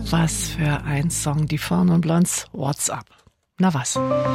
Was für ein Song, die Fawn und Blondes, What's Up? Na was?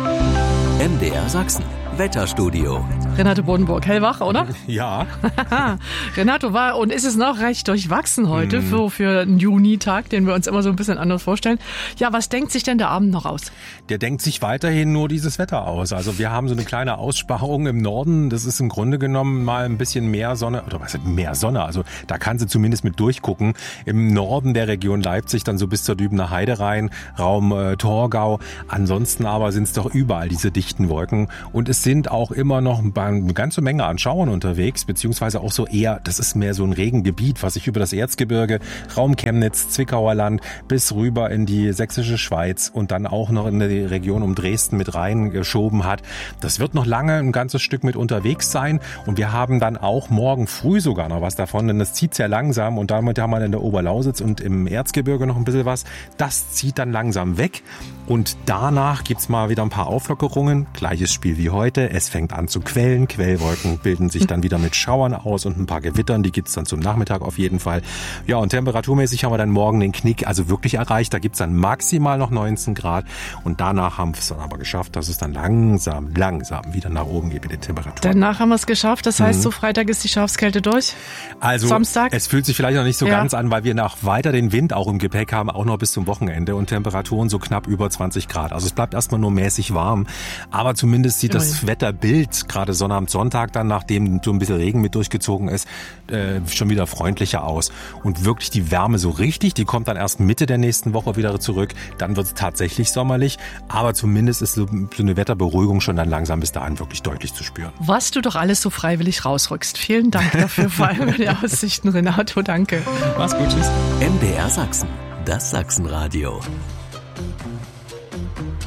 MDR Sachsen, Wetterstudio. Renate Bodenburg, hellwach, oder? Ja. Renato, war und ist es noch recht durchwachsen heute für einen Junitag, den wir uns immer so ein bisschen anders vorstellen. Ja, was denkt sich denn der Abend noch aus? Der denkt sich weiterhin nur dieses Wetter aus. Also wir haben so eine kleine Aussparung im Norden. Das ist im Grunde genommen mal ein bisschen mehr Sonne. Oder was heißt mehr Sonne? Also da kann sie zumindest mit durchgucken. Im Norden der Region Leipzig dann so bis zur Dübener Heide rein, Raum Torgau. Ansonsten aber sind es doch überall diese dichten Wolken. Und es sind auch immer noch eine ganze Menge an Schauern unterwegs, beziehungsweise auch so eher, das ist mehr so ein Regengebiet, was sich über das Erzgebirge, Raum Chemnitz, Zwickauer Land bis rüber in die sächsische Schweiz und dann auch noch in die Region um Dresden mit reingeschoben hat. Das wird noch lange ein ganzes Stück mit unterwegs sein und wir haben dann auch morgen früh sogar noch was davon, denn das zieht sehr langsam und damit haben wir in der Oberlausitz und im Erzgebirge noch ein bisschen was. Das zieht dann langsam weg und danach gibt's mal wieder ein paar Auflockerungen. Gleiches Spiel wie heute. Es fängt an zu quellen. Quellwolken bilden sich dann wieder mit Schauern aus und ein paar Gewittern. Die gibt's dann zum Nachmittag auf jeden Fall. Ja, und temperaturmäßig haben wir dann morgen den Knick also wirklich erreicht. Da gibt's dann maximal noch 19 Grad. Und danach haben wir es dann aber geschafft, dass es dann langsam wieder nach oben geht mit den Temperaturen. Danach haben wir es geschafft. Das heißt, so Freitag ist die Schafskälte durch. Also Samstag? Es fühlt sich vielleicht noch nicht so ganz an, weil wir noch weiter den Wind auch im Gepäck haben, auch noch bis zum Wochenende und Temperaturen so knapp über 20 Grad. Also es bleibt erstmal nur mäßig warm. Aber zumindest sieht das Wetterbild, gerade Sonnabend, Sonntag dann, nachdem so ein bisschen Regen mit durchgezogen ist, schon wieder freundlicher aus. Und wirklich die Wärme so richtig, die kommt dann erst Mitte der nächsten Woche wieder zurück. Dann wird es tatsächlich sommerlich. Aber zumindest ist so eine Wetterberuhigung schon dann langsam bis dahin wirklich deutlich zu spüren. Was du doch alles so freiwillig rausrückst. Vielen Dank dafür, vor allem für die Aussichten, Renato. Danke. Mach's gut, tschüss. MDR Sachsen, das Sachsenradio.